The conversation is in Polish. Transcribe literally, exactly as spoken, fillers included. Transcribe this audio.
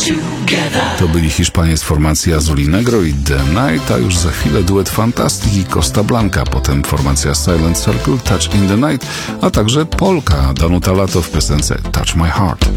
To byli Hiszpanie z formacji Azul Negro i The Night, a już za chwilę duet Fantastic i Costa Blanca, potem formacja Silent Circle, Touch in the Night, a także Polka Danuta Lato w piosence Touch My Heart.